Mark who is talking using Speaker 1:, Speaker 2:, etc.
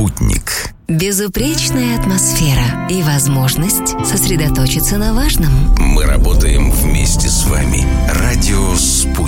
Speaker 1: «Спутник».
Speaker 2: Безупречная атмосфера и возможность сосредоточиться на важном.
Speaker 1: Мы работаем вместе с вами. Радио «Спутник».